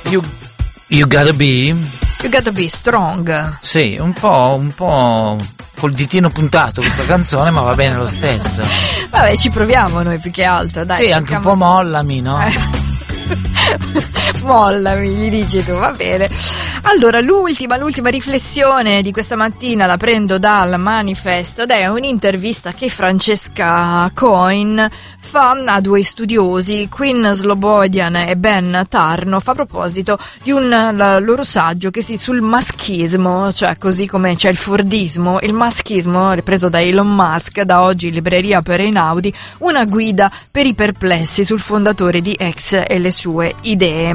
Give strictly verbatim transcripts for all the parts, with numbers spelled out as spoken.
You, you gotta be... You gotta be strong. Sì, un po', un po' col ditino puntato questa canzone, ma va bene lo stesso. Vabbè, ci proviamo noi più che altro, dai. Sì, anche cerchiamo... un po' mollami, no? Eh. Mollami, gli dici tu, va bene. Allora, l'ultima, l'ultima riflessione di questa mattina la prendo dal Manifesto ed è un'intervista che Francesca Coin fa a due studiosi, Quinn Slobodian e Ben Tarnoff, a proposito di un la, loro saggio che si sul maschismo, cioè così come c'è il fordismo, il maschismo preso da Elon Musk, da oggi libreria per Einaudi, una guida per i perplessi sul fondatore di X e le sue idee.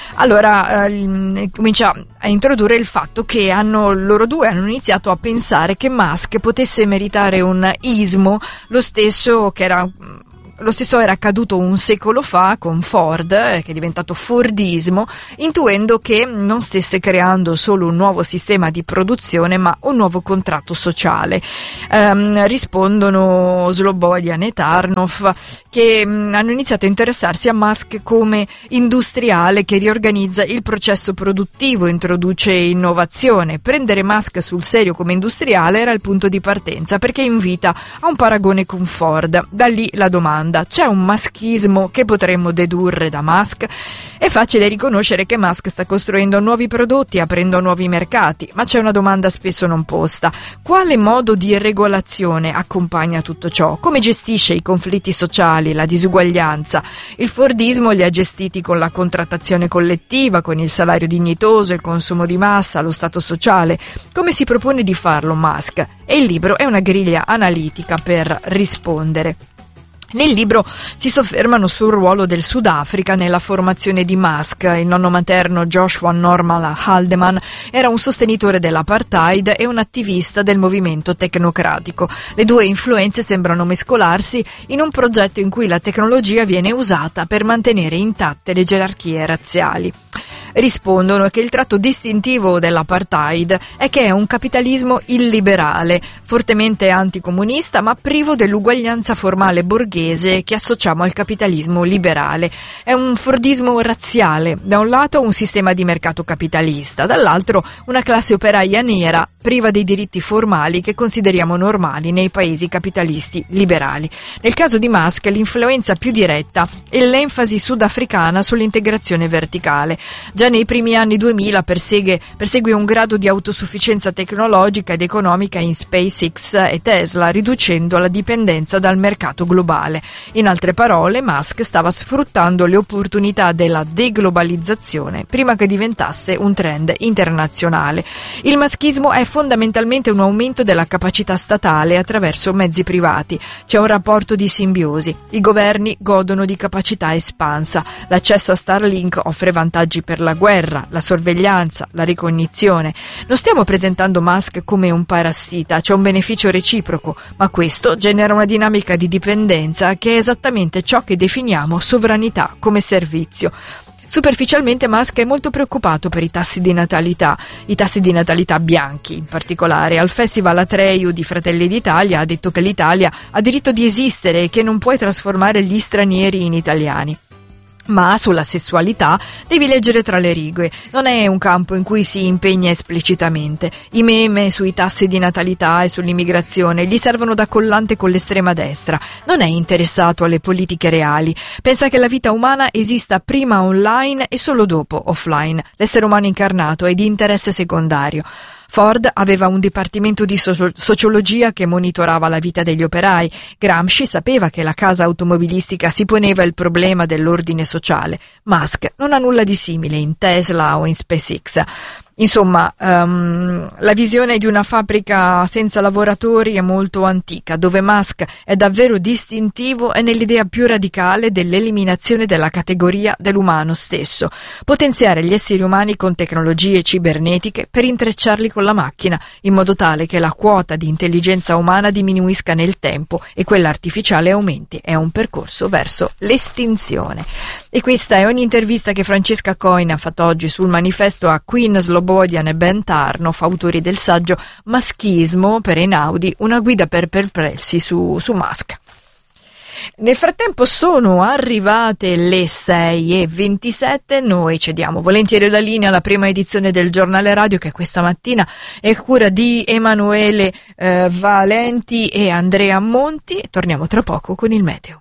Allora eh, comincia a introdurre il fatto che hanno loro due hanno iniziato a pensare che Musk potesse meritare un ismo, lo stesso che era Lo stesso era accaduto un secolo fa con Ford, eh, che è diventato Fordismo, intuendo che non stesse creando solo un nuovo sistema di produzione, ma un nuovo contratto sociale. Ehm, rispondono Slobodian e Tarnoff, che mh, hanno iniziato a interessarsi a Musk come industriale che riorganizza il processo produttivo, introduce innovazione. Prendere Musk sul serio come industriale era il punto di partenza, perché invita a un paragone con Ford. Da lì la domanda: c'è un maschismo che potremmo dedurre da Musk? È facile riconoscere che Musk sta costruendo nuovi prodotti, aprendo nuovi mercati, ma c'è una domanda spesso non posta: quale modo di regolazione accompagna tutto ciò? Come gestisce i conflitti sociali, la disuguaglianza? Il Fordismo li ha gestiti con la contrattazione collettiva, con il salario dignitoso, il consumo di massa, lo stato sociale. Come si propone di farlo Musk? E il libro è una griglia analitica per rispondere. Nel libro si soffermano sul ruolo del Sudafrica nella formazione di Musk. Il nonno materno Joshua Norman Haldeman era un sostenitore dell'apartheid e un attivista del movimento tecnocratico. Le due influenze sembrano mescolarsi in un progetto in cui la tecnologia viene usata per mantenere intatte le gerarchie razziali. Rispondono che il tratto distintivo dell'apartheid è che è un capitalismo illiberale, fortemente anticomunista, ma privo dell'uguaglianza formale borghese che associamo al capitalismo liberale. È un fordismo razziale, da un lato un sistema di mercato capitalista, dall'altro una classe operaia nera priva dei diritti formali che consideriamo normali nei paesi capitalisti liberali. Nel caso di Musk l'influenza più diretta è l'enfasi sudafricana sull'integrazione verticale. Già nei primi anni duemila persegue, persegue un grado di autosufficienza tecnologica ed economica in SpaceX e Tesla, riducendo la dipendenza dal mercato globale. In altre parole, Musk stava sfruttando le opportunità della deglobalizzazione prima che diventasse un trend internazionale. Il maschismo è fondamentalmente un aumento della capacità statale attraverso mezzi privati. C'è un rapporto di simbiosi. I governi godono di capacità espansa. L'accesso a Starlink offre vantaggi per la guerra, la sorveglianza, la ricognizione. Non stiamo presentando Musk come un parassita, c'è un beneficio reciproco, ma questo genera una dinamica di dipendenza che è esattamente ciò che definiamo sovranità come servizio. Superficialmente Musk è molto preoccupato per i tassi di natalità, i tassi di natalità bianchi in particolare. Al Festival Atreyu di Fratelli d'Italia ha detto che l'Italia ha diritto di esistere e che non puoi trasformare gli stranieri in italiani. Ma sulla sessualità devi leggere tra le righe, non è un campo in cui si impegna esplicitamente. I meme sui tassi di natalità e sull'immigrazione gli servono da collante con l'estrema destra. Non è interessato alle politiche reali. Pensa che la vita umana esista prima online e solo dopo offline. L'essere umano incarnato è di interesse secondario. Ford aveva un dipartimento di so- sociologia che monitorava la vita degli operai. Gramsci sapeva che la casa automobilistica si poneva il problema dell'ordine sociale. Musk non ha nulla di simile in Tesla o in SpaceX. Insomma, um, la visione di una fabbrica senza lavoratori è molto antica. Dove Musk è davvero distintivo è nell'idea più radicale dell'eliminazione della categoria dell'umano stesso. Potenziare gli esseri umani con tecnologie cibernetiche per intrecciarli con la macchina, in modo tale che la quota di intelligenza umana diminuisca nel tempo e quella artificiale aumenti. È un percorso verso l'estinzione. E questa è un'intervista che Francesca Coin ha fatto oggi sul Manifesto a Quinn Slobodian e Ben Tarnoff, autori del saggio Maschismo per Einaudi, una guida per perplessi su, su Musk. Nel frattempo sono arrivate le sei e ventisette, noi cediamo volentieri la linea alla prima edizione del giornale radio, che questa mattina è cura di Emanuele eh, Valenti e Andrea Monti. Torniamo tra poco con il meteo.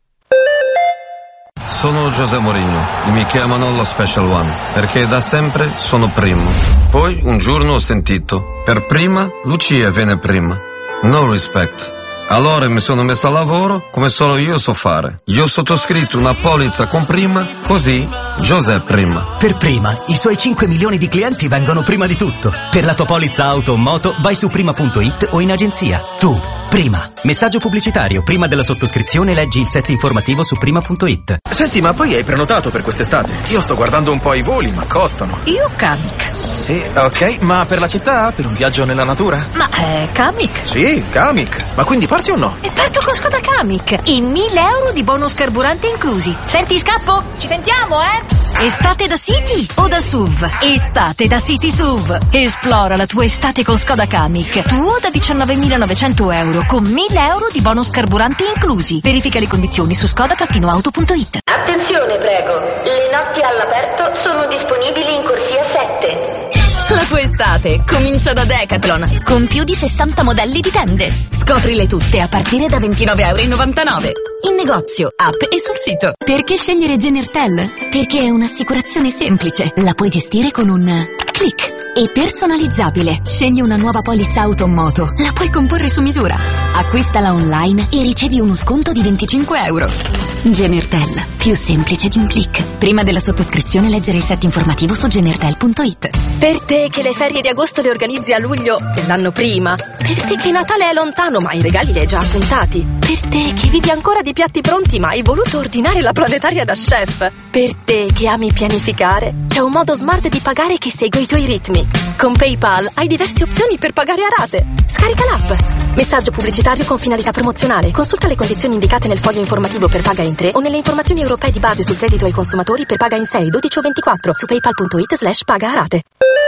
Sono José Mourinho e mi chiamano lo Special One perché da sempre sono primo. Poi un giorno ho sentito: per prima Lucia viene prima. No respect. Allora mi sono messo a lavoro come solo io so fare. Io ho sottoscritto una polizza con prima, così José prima. Per prima, i suoi cinque milioni di clienti vengono prima di tutto. Per la tua polizza auto o moto vai su prima punto it o in agenzia. Tu, prima. Messaggio pubblicitario. Prima della sottoscrizione leggi il set informativo su prima punto it. Senti, ma poi hai prenotato per quest'estate? Io sto guardando un po' i voli, ma costano. Io Kamiq. Sì, ok, ma per la città? Per un viaggio nella natura? Ma è Kamiq? Sì, Kamiq. Ma quindi parti o no? E parto con Skoda Kamiq. E mille euro di bonus carburante inclusi. Senti, scappo? Ci sentiamo, eh? Estate da City o da S U V? Estate da City S U V. Esplora la tua estate con Skoda Kamiq. Tuo da diciannovemilanovecento euro con mille euro di bonus carburanti inclusi. Verifica le condizioni su skoda auto punto it. Attenzione, prego. Le notti all'aperto sono disponibili in corsia sette. La tua estate comincia da Decathlon, con più di sessanta modelli di tende. Scoprile tutte a partire da ventinove virgola novantanove euro. In negozio, app e sul sito. Perché scegliere Genertel? Perché è un'assicurazione semplice. La puoi gestire con un click. E personalizzabile. Scegli una nuova polizza auto o moto. La puoi comporre su misura. Acquistala online e ricevi uno sconto di venticinque euro. Genertel, più semplice di un click. Prima della sottoscrizione leggere il set informativo su genertel punto it. Per te che le ferie di agosto le organizzi a luglio dell'anno prima. Per te che Natale è lontano ma i regali li hai già appuntati. Per te che vivi ancora di piatti pronti ma hai voluto ordinare la planetaria da chef. Per te che ami pianificare, c'è un modo smart di pagare che segue i tuoi ritmi. Con PayPal hai diverse opzioni per pagare a rate. Scarica l'app. Messaggio pubblicitario con finalità promozionale. Consulta le condizioni indicate nel foglio informativo per paga in tre o nelle informazioni europee di base sul credito ai consumatori per paga in sei, dodici o ventiquattro su paypal punto it slash paga a rate.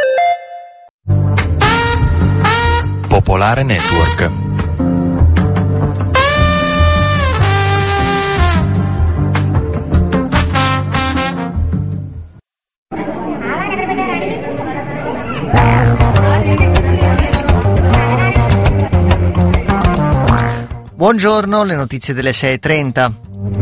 Popolare Network. Buongiorno, le notizie delle sei e trenta.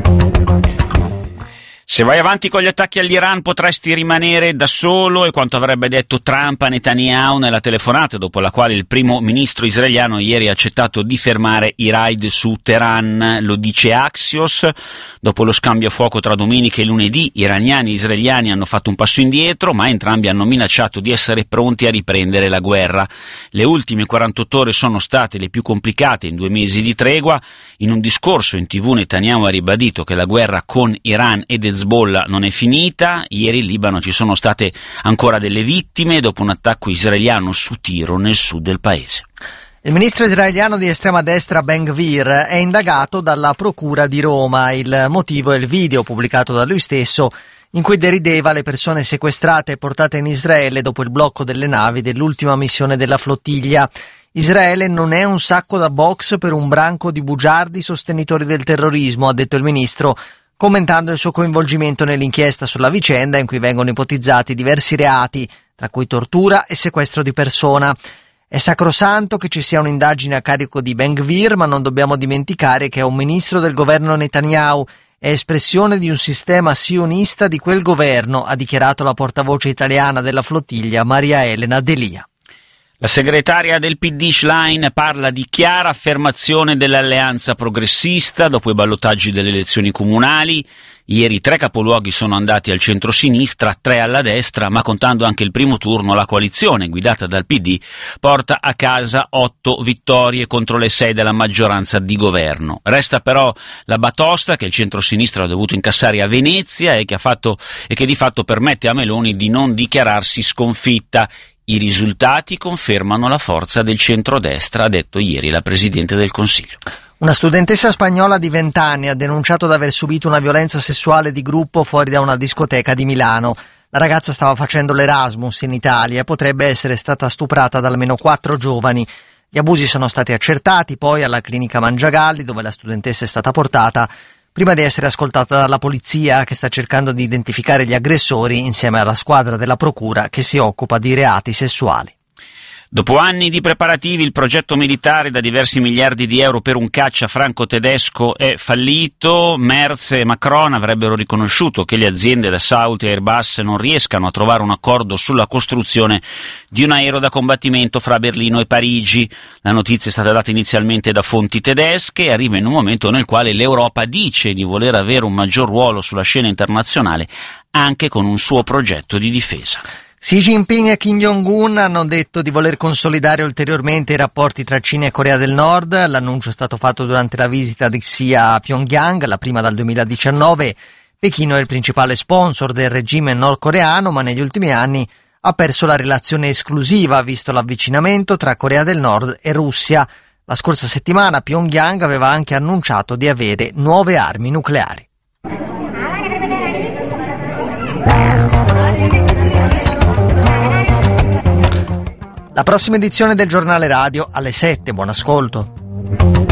Se vai avanti con gli attacchi all'Iran potresti rimanere da solo, è quanto avrebbe detto Trump a Netanyahu nella telefonata dopo la quale il primo ministro israeliano ieri ha accettato di fermare i raid su Teheran. Lo dice Axios. Dopo lo scambio a fuoco tra domenica e lunedì, iraniani e israeliani hanno fatto un passo indietro, ma entrambi hanno minacciato di essere pronti a riprendere la guerra. Le ultime quarantotto ore sono state le più complicate in due mesi di tregua. In un discorso in tivù Netanyahu ha ribadito che la guerra con Iran ed Hezbollah non è finita. Ieri in Libano ci sono state ancora delle vittime dopo un attacco israeliano su tiro nel sud del paese. Il ministro israeliano di estrema destra Ben Gvir è indagato dalla procura di Roma. Il motivo è il video pubblicato da lui stesso in cui derideva le persone sequestrate e portate in Israele dopo il blocco delle navi dell'ultima missione della flottiglia. Israele non è un sacco da box per un branco di bugiardi sostenitori del terrorismo, ha detto il ministro, commentando il suo coinvolgimento nell'inchiesta sulla vicenda in cui vengono ipotizzati diversi reati, tra cui tortura e sequestro di persona. È sacrosanto che ci sia un'indagine a carico di Ben Gvir, ma non dobbiamo dimenticare che è un ministro del governo Netanyahu, è espressione di un sistema sionista di quel governo, ha dichiarato la portavoce italiana della flottiglia Maria Elena Delia. La segretaria del P D Schlein parla di chiara affermazione dell'alleanza progressista dopo i ballottaggi delle elezioni comunali. Ieri tre capoluoghi sono andati al centro-sinistra, tre alla destra, ma contando anche il primo turno la coalizione guidata dal P D porta a casa otto vittorie contro le sei della maggioranza di governo. Resta però la batosta che il centro-sinistra ha dovuto incassare a Venezia e che, ha fatto, e che di fatto permette a Meloni di non dichiararsi sconfitta. I risultati confermano la forza del centrodestra, ha detto ieri la Presidente del Consiglio. Una studentessa spagnola di venti anni ha denunciato di aver subito una violenza sessuale di gruppo fuori da una discoteca di Milano. La ragazza stava facendo l'Erasmus in Italia e potrebbe essere stata stuprata da almeno quattro giovani. Gli abusi sono stati accertati poi alla clinica Mangiagalli, dove la studentessa è stata portata, prima di essere ascoltata dalla polizia, che sta cercando di identificare gli aggressori insieme alla squadra della procura che si occupa di reati sessuali. Dopo anni di preparativi, il progetto militare da diversi miliardi di euro per un caccia franco-tedesco è fallito. Merz e Macron avrebbero riconosciuto che le aziende Dassault e Airbus non riescano a trovare un accordo sulla costruzione di un aereo da combattimento fra Berlino e Parigi. La notizia è stata data inizialmente da fonti tedesche e arriva in un momento nel quale l'Europa dice di voler avere un maggior ruolo sulla scena internazionale, anche con un suo progetto di difesa. Xi Jinping e Kim Jong-un hanno detto di voler consolidare ulteriormente i rapporti tra Cina e Corea del Nord. L'annuncio è stato fatto durante la visita di Xi a Pyongyang, la prima dal duemiladiciannove. Pechino è il principale sponsor del regime nordcoreano, ma negli ultimi anni ha perso la relazione esclusiva, visto l'avvicinamento tra Corea del Nord e Russia. La scorsa settimana Pyongyang aveva anche annunciato di avere nuove armi nucleari. La prossima edizione del Giornale Radio alle sette, buon ascolto.